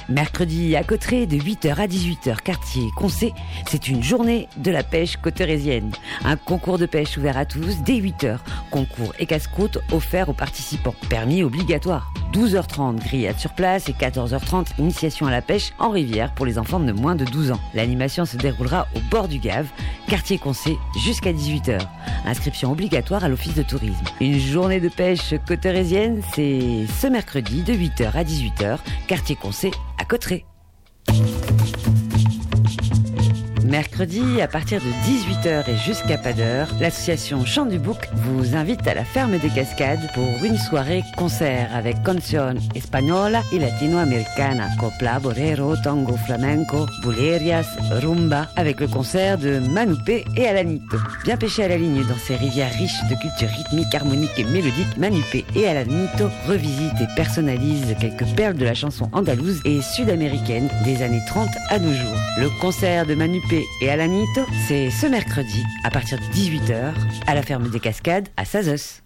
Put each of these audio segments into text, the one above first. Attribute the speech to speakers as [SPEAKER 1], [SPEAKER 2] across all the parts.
[SPEAKER 1] Mercredi à Cauterets, de 8h à 18h, quartier Concé, c'est une journée de la pêche cauterésienne. Un concours de pêche ouvert à tous dès 8h. Concours et casse-croûte offerts aux participants. Permis obligatoire. 12h30, grillade sur place et 14h30, initiation à la pêche en rivière pour les enfants de moins de 12 ans. L'animation se déroulera au bord du Gave, quartier Concé, jusqu'à 18h. Inscription obligatoire à l'office de tourisme. Une journée de pêche cauterésienne, c'est ce mercredi de 8h à 18h, quartier Concé à Cauterets. Mercredi, à partir de 18h et jusqu'à pas d'heure, l'association Chant du Bouc vous invite à la ferme des Cascades pour une soirée concert avec canción española y latino-americana, copla, bolero, tango, flamenco, bulerias, rumba, avec le concert de Manupé et Alanito. Bien pêché à la ligne dans ces rivières riches de culture rythmique, harmonique et mélodique, Manupé et Alanito revisitent et personnalisent quelques perles de la chanson andalouse et sud-américaine des années 30 à nos jours. Le concert de Manupé et Alanito, c'est ce mercredi à partir de 18h à la ferme des Cascades à Sazos.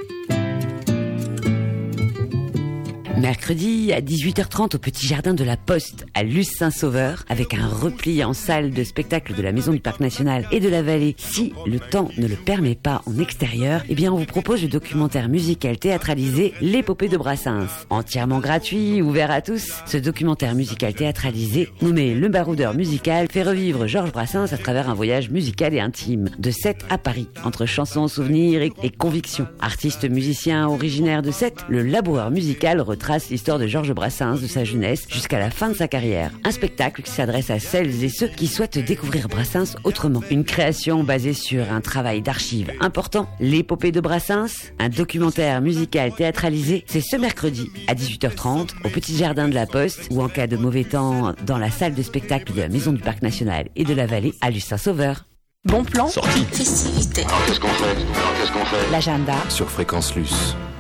[SPEAKER 1] Mercredi à 18h30 au petit jardin de la Poste à Luce-Saint-Sauveur avec un repli en salle de spectacle de la Maison du Parc National et de la Vallée. Si le temps ne le permet pas en extérieur, eh bien on vous propose le documentaire musical théâtralisé L'épopée de Brassens. Entièrement gratuit, ouvert à tous, ce documentaire musical théâtralisé nommé Le Baroudeur musical fait revivre Georges Brassens à travers un voyage musical et intime de Sète à Paris, entre chansons, souvenirs et convictions. Artiste musicien originaire de Sète, le laboureur musical retrace l'histoire de Georges Brassens de sa jeunesse jusqu'à la fin de sa carrière. Un spectacle qui s'adresse à celles et ceux qui souhaitent découvrir Brassens autrement. Une création basée sur un travail d'archives important. L'épopée de Brassens, un documentaire musical théâtralisé, c'est ce mercredi à 18h30 au petit jardin de la Poste ou en cas de mauvais temps dans la salle de spectacle de la Maison du Parc National et de la Vallée à Luce-Saint-Sauveur.
[SPEAKER 2] Bon plan.
[SPEAKER 3] Sortie.
[SPEAKER 4] Festivité.
[SPEAKER 3] Alors qu'est-ce qu'on fait
[SPEAKER 1] L'agenda
[SPEAKER 3] sur Fréquence Luce.